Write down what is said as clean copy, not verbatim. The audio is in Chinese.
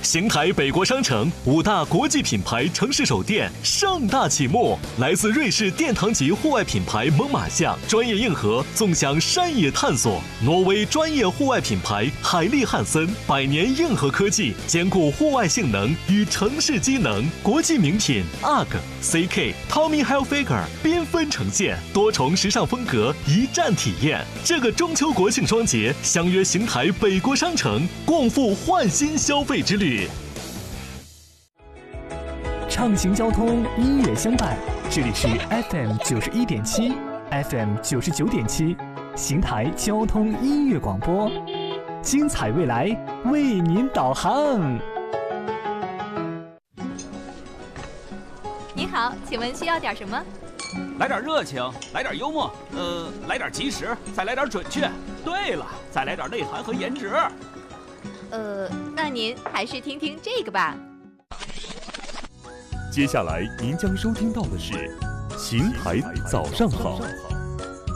邢台北国商城5大国际品牌城市首店盛大启幕，来自瑞士殿堂级户外品牌猛犸象专业硬核纵享山野探索，挪威专业户外品牌海利汉森100年硬核科技兼顾户外性能与城市机能，国际名品 UGG、CK、Tommy Hilfiger 缤纷呈现，多重时尚风格一站体验。这个中秋国庆双节，相约邢台北国商城，共赴焕新消费之旅。 畅行交通，音乐相伴，这里是 FM 91.7 FM 99.7邢台交通音乐广播，精彩未来为您导航。 您好，请问需要点什么？ 来点热情，来点幽默，来点及时，再来点准确。对了，再来点内涵和颜值。 那您还是听听这个吧。 接下来您将收听到的是《邢台早上好》。